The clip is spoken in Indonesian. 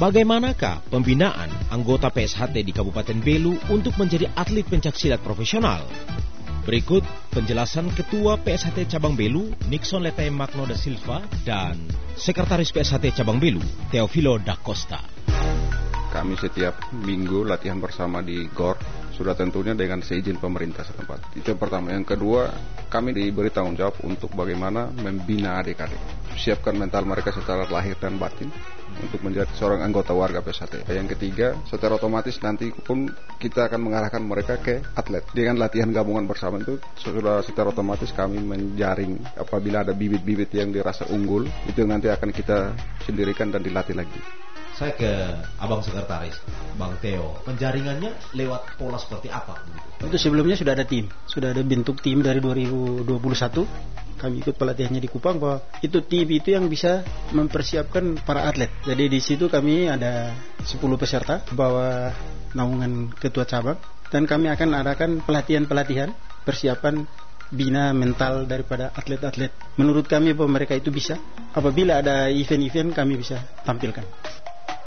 Bagaimanakah pembinaan anggota PSHT di Kabupaten Belu untuk menjadi atlet pencaksilat profesional? Berikut penjelasan Ketua PSHT Cabang Belu, Nixon Letai Magno da Silva, dan Sekretaris PSHT Cabang Belu, Teofilo da Costa. Kami setiap minggu latihan bersama di GOR, sudah tentunya dengan seizin pemerintah setempat. Itu yang pertama. Yang kedua, kami diberi tanggung jawab untuk bagaimana membina adik-adik. Siapkan mental mereka secara lahir dan batin untuk menjadi seorang anggota warga PSHT. Yang ketiga, secara otomatis nanti pun kita akan mengarahkan mereka ke atlet. Dengan latihan gabungan bersama itu sudah secara otomatis kami menjaring apabila ada bibit-bibit yang dirasa unggul, itu nanti akan kita sendirikan dan dilatih lagi. Saya ke Abang Sekretaris, Bang Theo. Penjaringannya lewat pola seperti apa? Itu sebelumnya sudah ada tim, sudah ada bentuk tim dari 2021. Kami ikut pelatihannya di Kupang bahwa itu tim itu yang bisa mempersiapkan para atlet. Jadi di situ kami ada 10 peserta bawah naungan ketua cabang dan kami akan adakan pelatihan-pelatihan persiapan bina mental daripada atlet-atlet. Menurut kami bahwa mereka itu bisa. Apabila ada event-event kami bisa tampilkan.